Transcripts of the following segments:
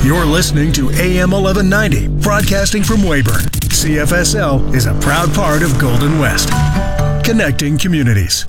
You're listening to AM 1190, broadcasting from Weyburn. CFSL is a proud part of Golden West, connecting communities.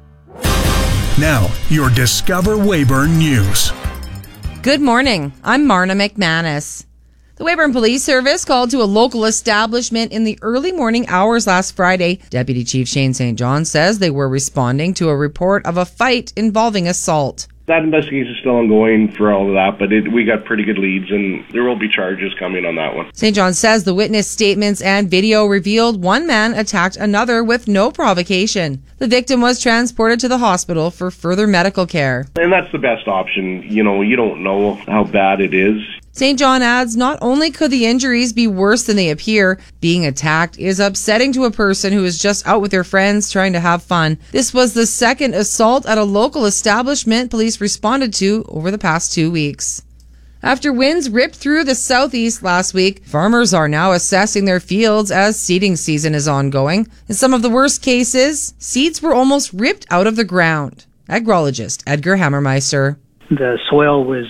Now, your Discover Weyburn News. Good morning. I'm Marna McManus. The Weyburn Police Service called to a local establishment in the early morning hours last Friday. Deputy Chief Shane St. John says they were responding to a report of a fight involving assault. That investigation is still ongoing for all of that, but we got pretty good leads, and there will be charges coming on that one. St. John says the witness statements and video revealed one man attacked another with no provocation. The victim was transported to the hospital for further medical care. And that's the best option. You don't know how bad it is. St. John adds not only could the injuries be worse than they appear, being attacked is upsetting to a person who is just out with their friends trying to have fun. This was the second assault at a local establishment police responded to over the past 2 weeks. After winds ripped through the southeast last week, farmers are now assessing their fields as seeding season is ongoing. In some of the worst cases, seeds were almost ripped out of the ground. Agrologist Edgar Hammermeister. The soil was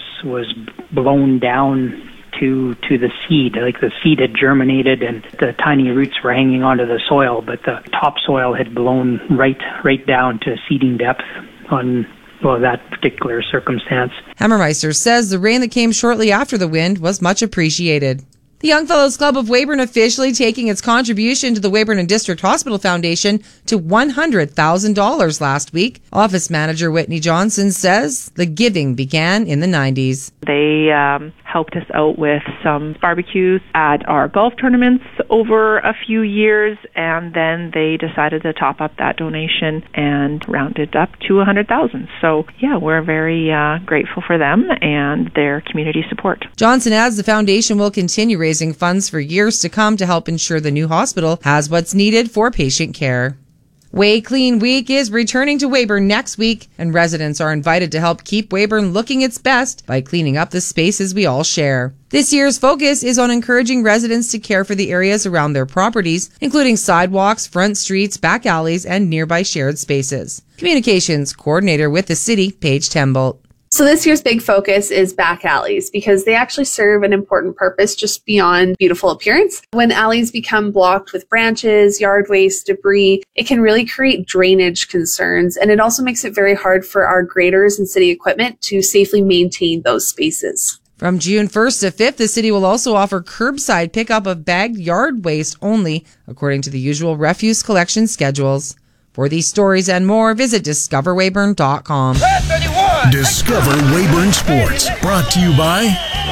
blown down to the seed, like the seed had germinated and the tiny roots were hanging onto the soil, but the topsoil had blown right down to seeding depth on that particular circumstance. Hammermeister says the rain that came shortly after the wind was much appreciated. The Young Fellows Club of Weyburn officially taking its contribution to the Weyburn and District Hospital Foundation to $100,000 last week. Office manager Whitney Johnson says the giving began in the 90s. They helped us out with some barbecues at our golf tournaments over a few years, and then they decided to top up that donation and rounded up to $100,000. So, yeah, we're very grateful for them and their community support. Johnson adds the foundation will continue raising funds for years to come to help ensure the new hospital has what's needed for patient care. Way Clean Week is returning to Weyburn next week, and residents are invited to help keep Weyburn looking its best by cleaning up the spaces we all share. This year's focus is on encouraging residents to care for the areas around their properties, including sidewalks, front streets, back alleys, and nearby shared spaces. Communications Coordinator with the City, Paige Tembolt. So this year's big focus is back alleys because they actually serve an important purpose just beyond beautiful appearance. When alleys become blocked with branches, yard waste, debris, it can really create drainage concerns, and it also makes it very hard for our graders and city equipment to safely maintain those spaces. From June 1st to 5th, the city will also offer curbside pickup of bagged yard waste only, according to the usual refuse collection schedules. For these stories and more, visit discoverweyburn.com. Discover Weyburn Sports, brought to you by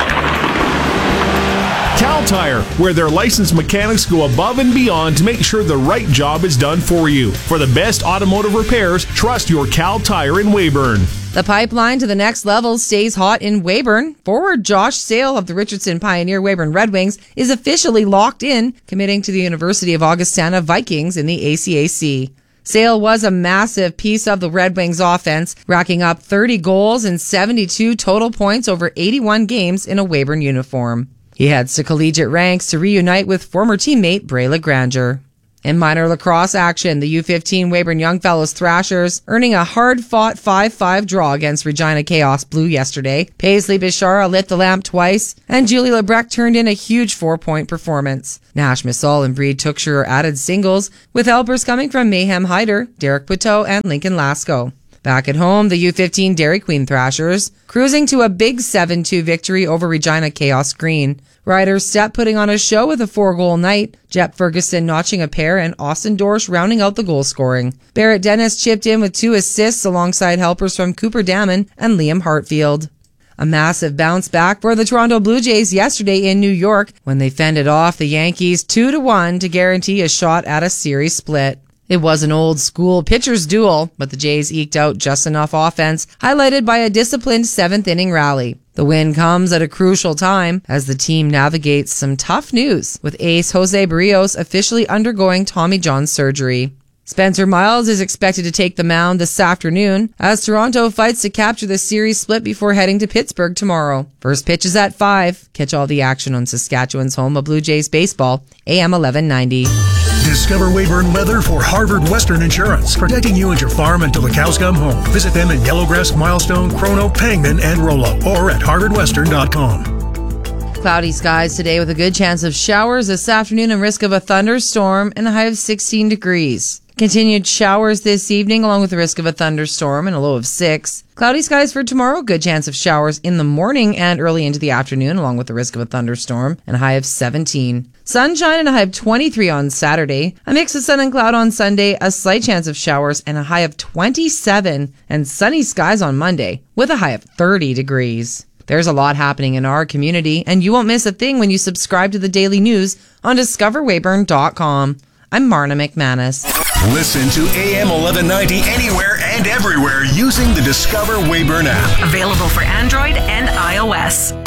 Cal Tire, where their licensed mechanics go above and beyond to make sure the right job is done for you. For the best automotive repairs, trust your Cal Tire in Weyburn. The pipeline to the next level stays hot in Weyburn. Forward Josh Sale of the Richardson Pioneer Weyburn Red Wings is officially locked in, committing to the University of Augustana Vikings in the ACAC. Sale was a massive piece of the Red Wings offense, racking up 30 goals and 72 total points over 81 games in a Weyburn uniform. He heads to collegiate ranks to reunite with former teammate Bray LaGranger. In minor lacrosse action, the U15 Weyburn Young Fellows Thrashers earning a hard-fought 5-5 draw against Regina Chaos Blue yesterday. Paisley Bishara lit the lamp twice, and Julie Lebrecht turned in a huge 4-point performance. Nash Missal and Breed Tookshirer added singles, with helpers coming from Mayhem Hyder, Derek Poteau, and Lincoln Lasco. Back at home, the U15 Dairy Queen Thrashers cruising to a big 7-2 victory over Regina Chaos Green. Riders Step putting on a show with a 4-goal night, Jep Ferguson notching a pair, and Austin Dorsch rounding out the goal scoring. Barrett Dennis chipped in with 2 assists alongside helpers from Cooper Damon and Liam Hartfield. A massive bounce back for the Toronto Blue Jays yesterday in New York when they fended off the Yankees 2-1 to guarantee a shot at a series split. It was an old-school pitcher's duel, but the Jays eked out just enough offense, highlighted by a disciplined 7th-inning rally. The win comes at a crucial time as the team navigates some tough news, with ace Jose Barrios officially undergoing Tommy John surgery. Spencer Miles is expected to take the mound this afternoon as Toronto fights to capture the series split before heading to Pittsburgh tomorrow. First pitch is at 5. Catch all the action on Saskatchewan's home of Blue Jays baseball, AM 1190. Discover Weyburn weather for Harvard Western Insurance, protecting you and your farm until the cows come home. Visit them in Yellowgrass, Milestone, Chrono, Pangman, and Rollo, or at harvardwestern.com. Cloudy skies today with a good chance of showers this afternoon and risk of a thunderstorm and a high of 16 degrees. Continued showers this evening along with the risk of a thunderstorm and a low of 6. Cloudy skies for tomorrow, good chance of showers in the morning and early into the afternoon along with the risk of a thunderstorm and a high of 17. Sunshine and a high of 23 on Saturday. A mix of sun and cloud on Sunday, a slight chance of showers and a high of 27, and sunny skies on Monday with a high of 30 degrees. There's a lot happening in our community, and you won't miss a thing when you subscribe to the daily news on discoverweyburn.com. I'm Marna McManus. Listen to AM 1190 anywhere and everywhere using the Discover Weyburn app. Available for Android and iOS.